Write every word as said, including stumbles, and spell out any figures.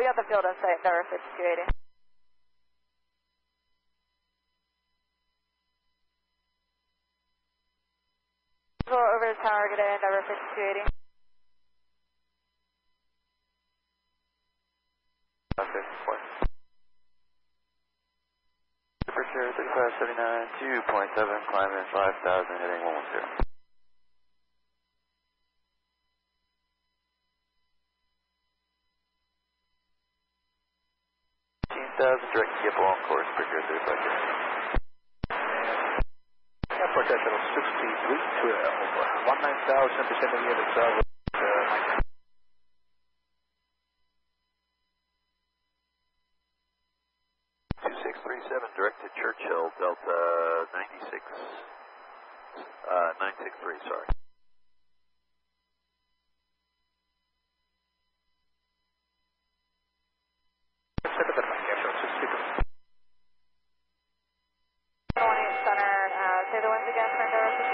We got the field on site, Endeavor fifty-two eighty. Over the tower, good day, Endeavor fifty-two eighty. fifty-four. Temperature thirty-five seventy-nine, two point seven, climbing five thousand, heading one one zero. fifteen thousand, direct skip along course, Bridger thirty-five seventy-nine. Airport National sixty-three twelve, one nine thousand, descending units of uh, two six three seven, direct to Churchill, Delta ninety-six, uh, nine six three, sorry. Center, uh, say the winds again for Endeavor